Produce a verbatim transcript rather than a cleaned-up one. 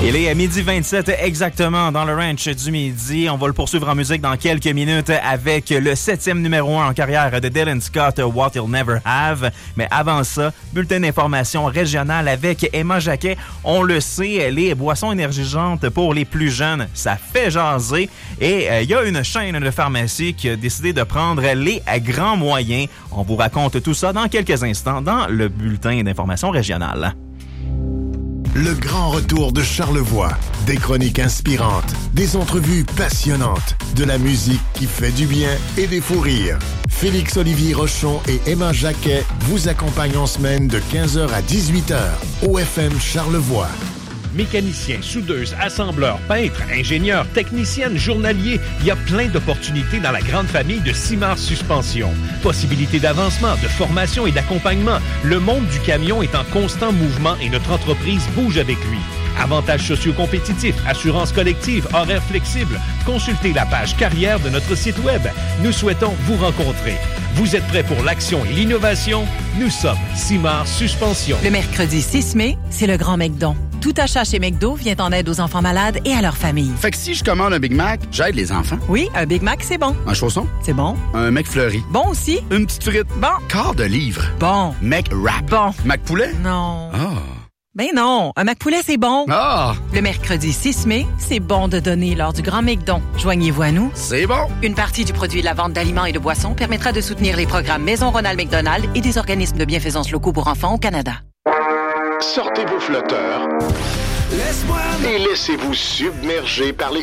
Il est à midi vingt-sept exactement dans le ranch du midi. On va le poursuivre en musique dans quelques minutes avec le septième numéro un en carrière de Dylan Scott, What You'll Never Have. Mais avant ça, bulletin d'information régionale avec Emma Jacquet. On le sait, les boissons énergisantes pour les plus jeunes, ça fait jaser. Et il euh, y a une chaîne de pharmacie qui a décidé de prendre les grands moyens. On vous raconte tout ça dans quelques instants dans le bulletin d'information régionale. Le grand retour de Charlevoix. Des chroniques inspirantes, des entrevues passionnantes, de la musique qui fait du bien et des fous rires. Félix-Olivier Rochon et Emma Jacquet vous accompagnent en semaine de quinze heures à dix-huit heures au F M Charlevoix. Mécaniciens, soudeuses, assembleurs, peintres, ingénieurs, techniciennes, journaliers, il y a plein d'opportunités dans la grande famille de Simard Suspension. Possibilités d'avancement, de formation et d'accompagnement. Le monde du camion est en constant mouvement et notre entreprise bouge avec lui. Avantages sociaux compétitifs, assurance collective, horaires flexibles. Consultez la page carrière de notre site web. Nous souhaitons vous rencontrer. Vous êtes prêts pour l'action et l'innovation? Nous sommes Simard Suspension. Le mercredi six mai, c'est le Grand McDon. Tout achat chez McDo vient en aide aux enfants malades et à leurs familles. Fait que si je commande un Big Mac, j'aide les enfants. Oui, un Big Mac, c'est bon. Un chausson? C'est bon. Un McFlurry? Bon aussi. Une petite frite? Bon. Quart de livre? Bon. McWrap? Bon. McPoulet? Non. Ah. Oh. Ben non, un McPoulet, c'est bon. Ah! Le mercredi six mai, c'est bon de donner lors du Grand McDon. Joignez-vous à nous. C'est bon. Une partie du produit de la vente d'aliments et de boissons permettra de soutenir les programmes Maison Ronald McDonald et des organismes de bienfaisance locaux pour enfants au Canada. Sortez vos flotteurs et laissez-vous submerger par les